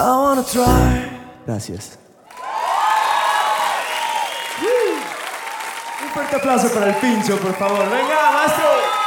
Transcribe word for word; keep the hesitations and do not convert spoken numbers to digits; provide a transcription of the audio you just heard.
wanna try. Gracias. Un fuerte aplauso para el Pincho, por favor. Venga, maestro.